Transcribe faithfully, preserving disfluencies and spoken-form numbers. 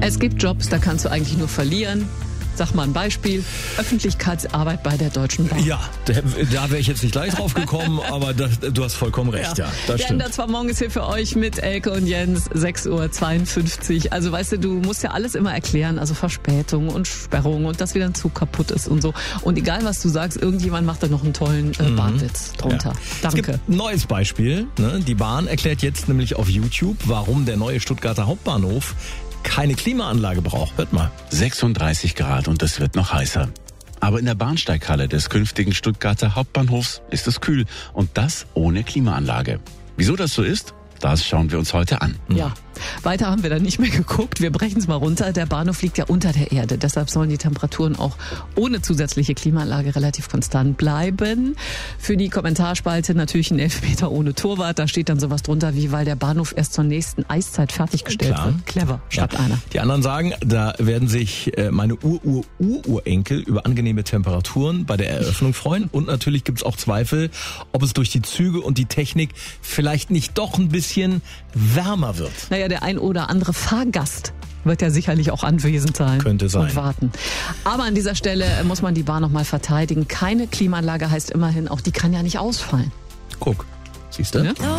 Es gibt Jobs, da kannst du eigentlich nur verlieren. Sag mal ein Beispiel. Öffentlichkeitsarbeit bei der Deutschen Bahn. Ja, da, da wäre ich jetzt nicht gleich drauf gekommen, aber das, du hast vollkommen recht, ja. ja das Der stimmt. Ender zwar morgens hier für euch mit Elke und Jens, sechs Uhr zweiundfünfzig. Also weißt du, du musst ja alles immer erklären, also Verspätung und Sperrung und dass wieder ein Zug kaputt ist und so. Und egal was du sagst, irgendjemand macht da noch einen tollen äh, Bahnwitz drunter. Ja. Danke. Es gibt ein neues Beispiel. Ne? Die Bahn erklärt jetzt nämlich auf YouTube, warum der neue Stuttgarter Hauptbahnhof keine Klimaanlage braucht. Hört mal. sechsunddreißig Grad und es wird noch heißer. Aber in der Bahnsteighalle des künftigen Stuttgarter Hauptbahnhofs ist es kühl und das ohne Klimaanlage. Wieso das so ist? Das schauen wir uns heute an. Ja, weiter haben wir dann nicht mehr geguckt. Wir brechen es mal runter. Der Bahnhof liegt ja unter der Erde. Deshalb sollen die Temperaturen auch ohne zusätzliche Klimaanlage relativ konstant bleiben. Für die Kommentarspalte natürlich ein Elfmeter ohne Torwart. Da steht dann sowas drunter wie, weil der Bahnhof erst zur nächsten Eiszeit fertiggestellt Klar. wird. Clever, schreibt Ja. einer. Die anderen sagen, da werden sich meine Ur-Ur-Ur-Urenkel über angenehme Temperaturen bei der Eröffnung freuen. Und natürlich gibt es auch Zweifel, ob es durch die Züge und die Technik vielleicht nicht doch ein bisschen wärmer wird. Naja, der ein oder andere Fahrgast wird ja sicherlich auch anwesend sein. Könnte sein. Und warten. Aber an dieser Stelle muss man die Bahn noch mal verteidigen. Keine Klimaanlage heißt immerhin auch, die kann ja nicht ausfallen. Guck, siehst du? Ja?